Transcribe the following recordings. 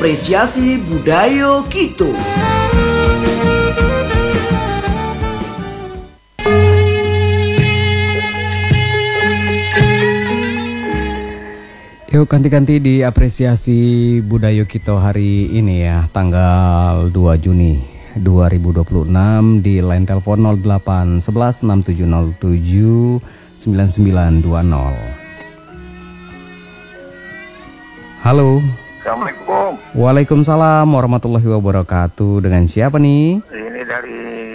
apresiasi budaya kita. Yuk ganti-ganti di apresiasi budaya kita hari ini ya, tanggal 2 Juni 2026 di line telepon 08 11 6707 9920. Halo. Assalamualaikum. Waalaikumsalam warahmatullahi wabarakatuh. Dengan siapa nih? Ini dari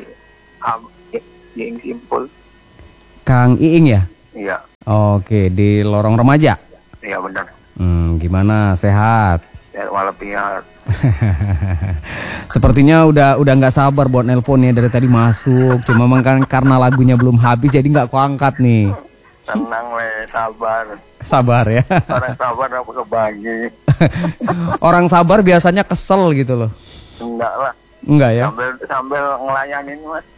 Iing Simpul. Kang Iing ya? Iya. Oke, di lorong remaja. Iya benar. Gimana? Sehat? Ya walafiat. Sepertinya udah nggak sabar buat nelponnya dari tadi masuk. Cuma memang kan karena lagunya belum habis jadi nggak kuangkat nih. Tenang sabar. Sabar ya. Orang sabar apa kebagi. Orang sabar biasanya kesel gitu loh. Enggak lah. Enggak ya? Sambil ngelayanin Mas.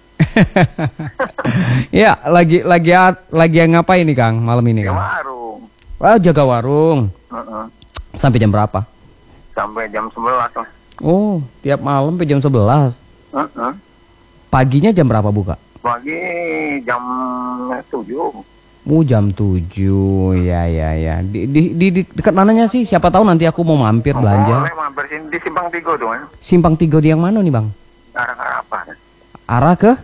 Ya, lagi yang ngapain nih Kang malam ini Di Kang? warung. Wah, jaga warung. Sampai jam berapa? Sampai jam 11 lah. Oh, tiap malam sampai jam 11. Paginya jam berapa buka? Pagi jam 7. Jam 7. Ya. Di dekat mananya sih? Siapa tahu nanti aku mau mampir belanja. Boleh mampir sini di Simpang 3 tuh kan. Simpang 3 di yang mana nih, Bang? Arah apa? Arah ke?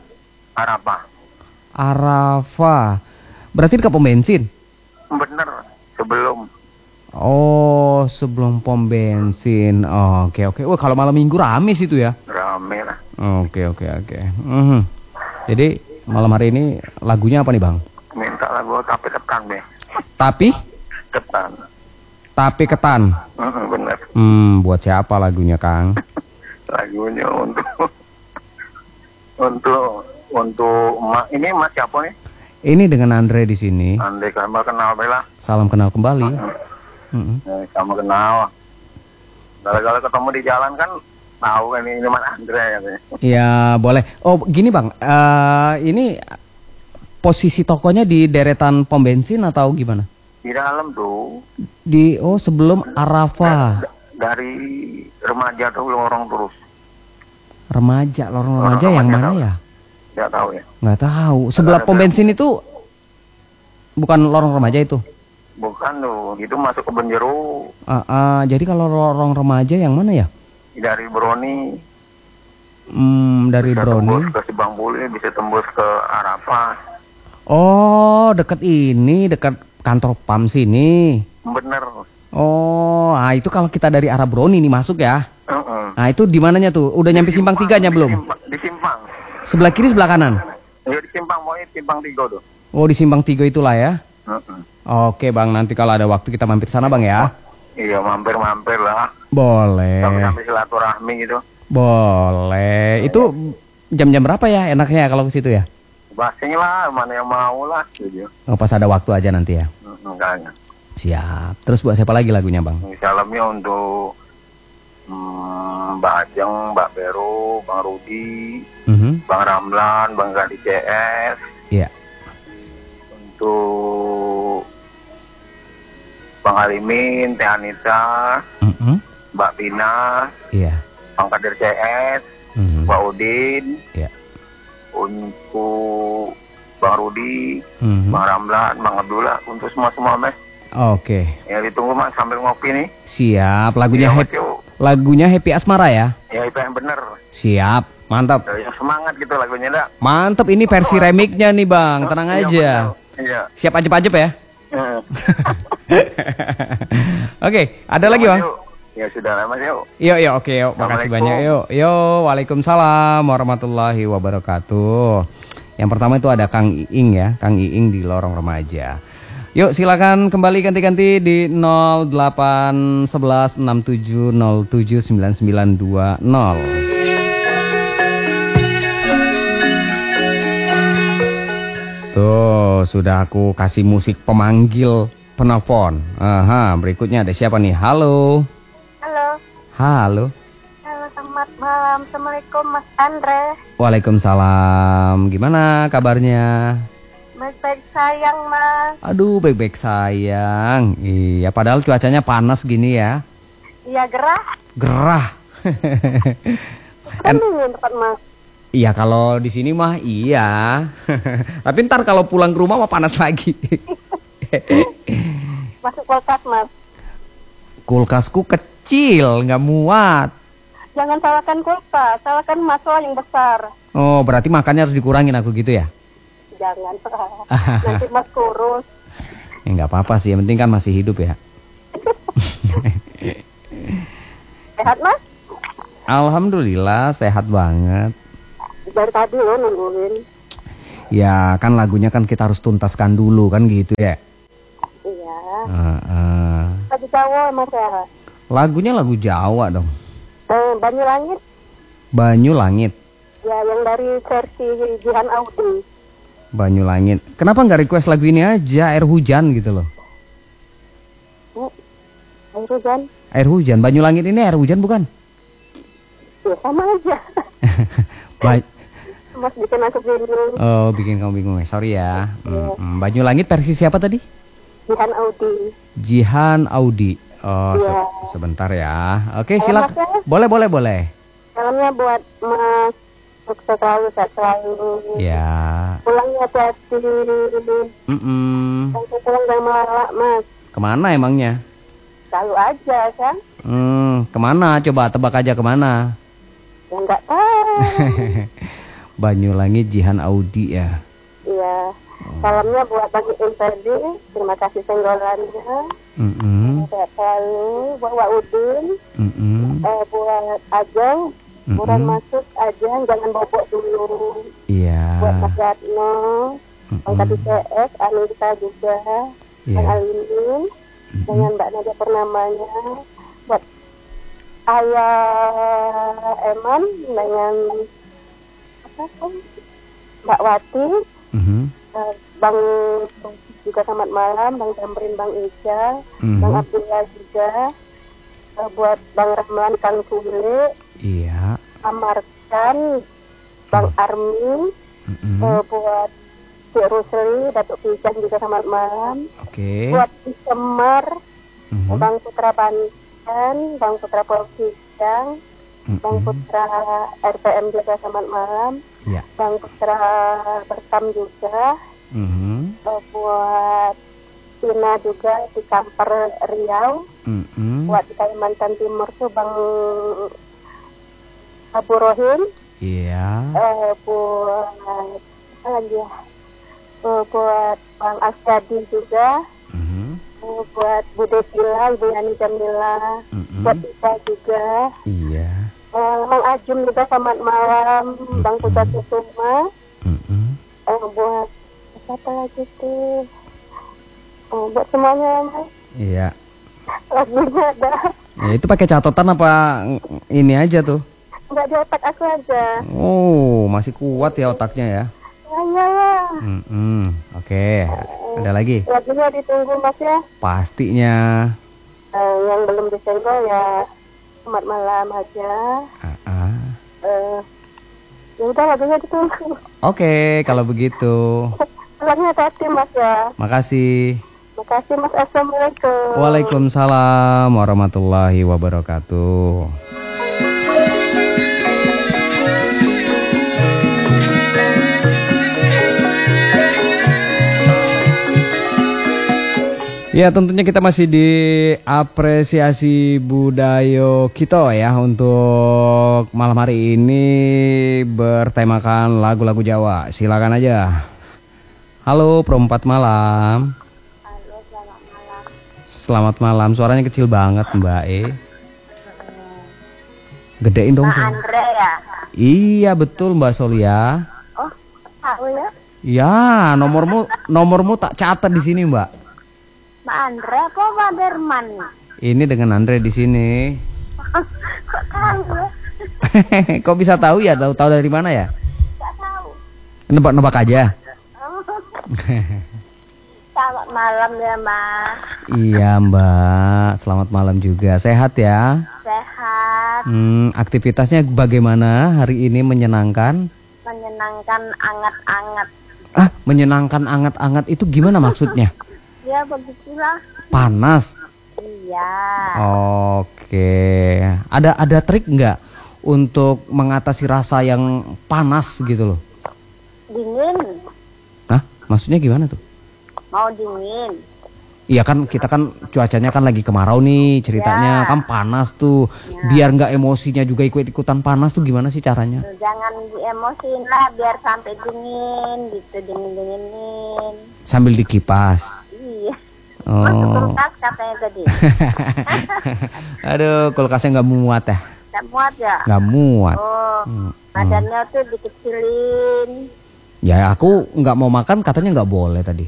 Arafah. Berarti dekat pom bensin? Bener, sebelum. Oh, sebelum pom bensin. Oke. Wah, kalau malam minggu rame situ ya? Rame lah. Oke. Jadi malam hari ini lagunya apa nih Bang? Minta lagu tapi ketan deh. Ketan. Bener. Buat siapa lagunya Kang? Lagunya untuk ini Mas siapa nih? Ini dengan Andre di sini. Andre sama kenal bela. Salam kenal kembali. Sama kenal. Gara-gara ketemu di jalan kan tahu kan ini Mas Andre katanya. Ya boleh. Oh gini Bang, ini posisi tokonya di deretan pom bensin atau gimana? Di dalam tuh. Sebelum Arafah. Dari remaja tuh lorong terus. Lorong remaja yang mana ya? Nggak tahu ya. Nggak tahu. Sebelah pom bensin itu bukan lorong remaja itu? Bukan tuh, itu masuk ke Benjeru. Jadi kalau lorong remaja yang mana ya? Dari Broni. Dari bisa Broni. Tembus ke Sibang Buli, bisa tembus ke Arafah. Oh, dekat kantor PAM sini. Bener. Oh, itu kalau kita dari arah Broni nih masuk ya. Nah, itu di mananya tuh? Udah nyampe simpang 3-nya belum? Di simpang. Sebelah kiri, sebelah kanan? Ya di simpang, mau simpang 3 tuh. Oh, di simpang 3 itulah ya. Oke, Bang, nanti kalau ada waktu kita mampir sana, Bang ya. Iya, mampir lah. Boleh. Sampai silaturahmi gitu. Boleh. Itu jam-jam berapa ya enaknya kalau ke situ ya? Basing lah, mana yang mau lah gitu. Pas ada waktu aja nanti ya. Enggaknya. Siap. Terus buat siapa lagi lagunya, Bang? Salamnya untuk Mbak Ajeng, Mbak Peru, Bang Rudi, Bang Ramlan, Bang Gadi CS. Iya. Untuk Bang Alimin, Teh Anita, Mbak Pina, iya. Bang Kadir CS, Mbak Udin, iya. Untuk Bang Rudi, Bang Ramlan, Bang Abdullah, untuk semua Mas. Oke. Ya ditunggu Mas sambil ngopi nih. Siap. Lagunya Ya, Happy Asmara ya? Ya itu yang bener. Siap. Mantap. Yang semangat gitu lagunya dak. Mantap, ini versi remixnya nih Bang. Tenang aja. Iya. Siap ajep-ajep ya. Oke, ada lagi Bang? Ya sudah lah Mas yuk. Yuk, oke yuk. Makasih banyak yuk. Waalaikumsalam warahmatullahi wabarakatuh. Yang pertama itu ada Kang Iing ya. Kang Iing di lorong remaja. Yuk silakan kembali ganti-ganti di 08 11 67 07 9920. Tuh, sudah aku kasih musik pemanggil penelpon. Berikutnya ada siapa nih? Halo. Halo, selamat malam. Assalamualaikum Mas Andre. Waalaikumsalam. Gimana kabarnya? Baik-baik sayang Mas. Aduh, baik-baik sayang. Iya, padahal cuacanya panas gini ya. Iya Iya, gerah. Gerah. Kan dingin tempat Mas. Iya, kalau di sini mah iya. Tapi ntar kalau pulang ke rumah mah panas lagi. Masuk kulkas Mas. Kulkasku kecil, nggak muat. Jangan salahkan kulkas, salahkan masalah yang besar. Oh, berarti makannya harus dikurangin aku gitu ya? Jangan. Nanti Mas kurus. Ya nggak apa-apa sih, yang penting kan masih hidup ya. Sehat Mas? Alhamdulillah sehat banget. Dari tadi lo nungguin. Ya kan lagunya kan kita harus tuntaskan dulu kan gitu ya. Iya. Lagu Jawa Mas ya? Lagunya lagu Jawa dong. Banyu Langit. Banyu Langit. Ya yang dari versi Jihan Audi. Banyu Langit. Kenapa nggak request lagu ini aja, Air Hujan gitu loh? Air Hujan. Air Hujan. Banyu Langit ini air hujan bukan? Ya sama aja. Mas bikin aku bingung. Oh, bikin kamu bingung ya. Sorry ya. Banyu Langit versi siapa tadi? Jihan Audi. Jihan Audi. Oh, ya. Sebentar ya. Oke, silakan. Boleh. Salamnya buat Mas. Sukses selalu, sehat selalu. Ya. Pulangnya hati-hati. Sampai pulang dari Malang, Mas. Kemana emangnya? Selalu aja kan? Kemana? Coba tebak aja kemana? Ya nggak tahu. Banyu Langit Jihan Audi ya. Iya. Salamnya buat Bang Infedi. Terima kasih senggolannya. Sehat selalu. Buat Wak Udin. Buat Ajeng. Buruan masuk Ajeng. Jangan bobok dulu. Iya. Buat Mas Yatno. Bang KTCS. Anissa juga. Bang Alinin. Dengan Mbak Nadia Purnamanya. Buat Ayah Eman. Dengan Mbak Wati. Bang juga selamat malam. Bang Tamrin, Bang Ija. Bang Abdullah juga. Buat Bang Rahman, Kang Sule. Iya. Amarkan, Bang Armin. Buat Cik Rusli, Datuk Pijan juga selamat malam. Oke. Buat Semar, Bang Putra Pantan, Bang Putra Polkijang, Bang Putra RPM juga selamat malam. Ya. Bang Putra Berkam juga. Buat Tina juga di Kamper Riau. Buat di Kalimantan Timur tuh Bang Abu Rohim. Iya. Buat apa lagi ya? Buat Bang Asyadi juga. Buat Bu Desila, Ibu Yani Jamila. Buat Ika juga. Iya. Bang Ajum juga selamat malam. Bang Putra Kusuma. Buat apa lagi tuh? Buat semuanya Mas. Iya. Lagunya ada. Ya, itu pakai catatan apa ini aja tuh? Enggak di otak aku aja. Oh, masih kuat ya otaknya ya. Iyalah. Oke. Ada lagi? Lagunya ditunggu Mas ya. Pastinya. Yang belum disenggol ya selamat malam aja. Ya udah lagunya ditunggu. Oke, kalau begitu. Pulangnya hati Mas ya. Makasih. Makasih Mas. Assalamualaikum. Waalaikumsalam warahmatullahi wabarakatuh. Ya tentunya kita masih di apresiasi budaya kita ya. Untuk malam hari ini bertemakan lagu-lagu Jawa. Silakan aja. Halo perempat malam. Halo, selamat malam. Selamat malam. Suaranya kecil banget Mbak E. Gedein dong. Mbak Andre ya? Iya betul Mbak Solia. Oh, tahu ya? Ya nomormu tak catat di sini Mbak. Mbak Andre apa Mbak Derman? Ini dengan Andre di sini. Kok tahu ya? Kok bisa tahu ya? Tahu dari mana ya? Gak tahu. Nebak-nebak aja. Selamat malam ya Mas. Iya Mbak, selamat malam juga. Sehat ya? Sehat. Aktivitasnya bagaimana hari ini? Menyenangkan? Menyenangkan, anget-anget. Menyenangkan anget-anget itu gimana maksudnya? Ya begitulah. Panas? Iya. Oke. Ada trik nggak untuk mengatasi rasa yang panas gitu loh? Dingin. Hah? Maksudnya gimana tuh? Mau dingin. Iya kan kita kan cuacanya kan lagi kemarau nih ceritanya, kan panas tuh. Biar nggak emosinya juga ikut-ikutan panas tuh gimana sih caranya? Jangan diemosiin lah, biar sampai dingin gitu, dingin-dinginin. Sambil dikipas. Iya. Oh. Masuk kulkas katanya tadi. Aduh, kulkasnya nggak muat ya? Nggak muat ya? Nggak muat. Oh, badannya tuh dikecilin. Ya aku nggak mau makan katanya nggak boleh tadi.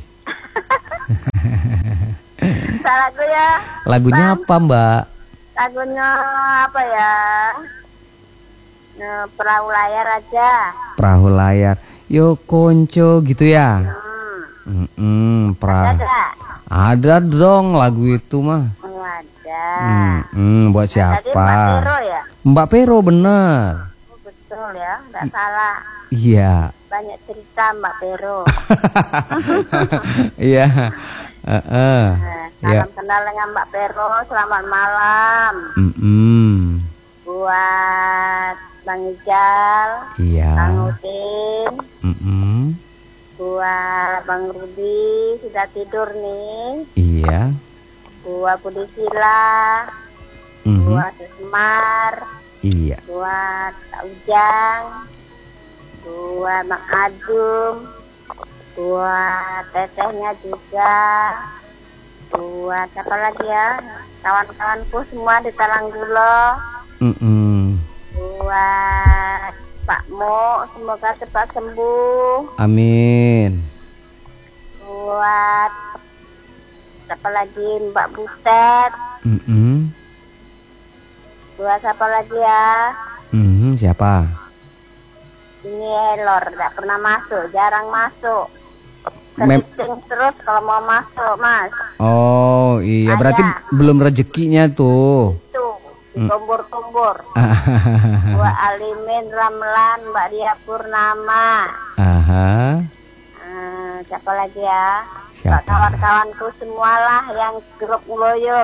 Lagu ya. Lagunya Bang. apa Mbak? Lagunya apa ya? Perahu layar aja. Perahu layar. Yo konco gitu ya. Ada. Ada dong lagu itu mah. Oh, ada. Buat siapa? Tadi Mbak Pero ya? Mbak Pero bener. Oh, betul ya, nggak salah. Iya. Banyak cerita Mbak Pero. Iya. Salam kenal dengan Mbak Pero. Selamat malam. Buat Bang Ijal. Iya. Bang Udin. Buat Bang Rudi sudah tidur nih. Iya. Buat Budi Sila. Buat Semar. Iya. Buat Kak Ujang. Buat Mak Adum. Buat tetehnya juga. Buat siapa lagi ya? Kawan-kawanku semua di Talanggulo. Buat Pak Mo, semoga cepat sembuh. Amin. Buat siapa lagi? Mbak Butet. Buat siapa lagi ya? Siapa? Ini Elor, tidak pernah masuk, jarang masuk. Kencing terus kalau mau masuk, Mas. Oh iya, berarti belum rezekinya tuh. Itu, ditombor-tombor. Buat Alimin, Ramlan, Mbak Dia Purnama. Siapa lagi ya? Siapa? Kawan-kawanku semualah yang grup ngeloyor.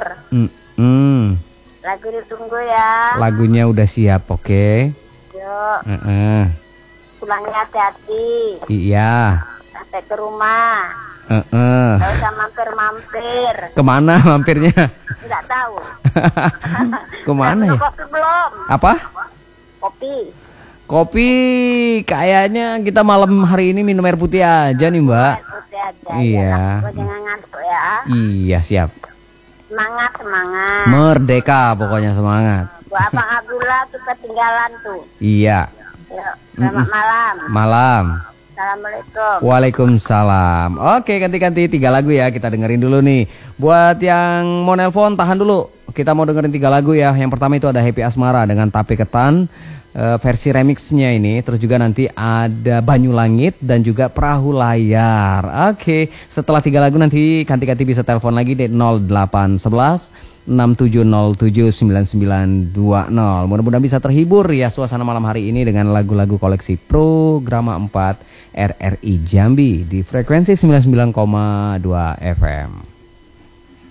Lagu ditunggu ya. Lagunya udah siap, oke? Yuk. Pulangnya hati-hati. Iya. Sampai ke rumah. Gak usah mampir-mampir. Kemana mampirnya? Nggak tahu. Kemana ya? Kopi belum? Apa? Kopi. Kopi. Kayaknya kita malam hari ini minum air putih aja nih Mbak. Air putih aja. Iya. Ya, jangan ngantuk ya. Iya siap. Semangat, semangat. Merdeka pokoknya semangat. Buat Abang Abdullah tuh ketinggalan tuh. Iya. Yuk, selamat malam. Malam. Assalamualaikum. Waalaikumsalam. Oke, ganti-ganti 3 lagu ya. Kita dengerin dulu nih. Buat yang mau nelpon tahan dulu. Kita mau dengerin 3 lagu ya. Yang pertama itu ada Happy Asmara dengan Tape Ketan, versi remixnya ini. Terus juga nanti ada Banyu Langit dan juga Perahu Layar. Oke, setelah 3 lagu nanti ganti-ganti bisa telepon lagi di 0811 67079920. Mudah-mudahan bisa terhibur ya suasana malam hari ini dengan lagu-lagu koleksi Programa 4 RRI Jambi di frekuensi 99,2 FM.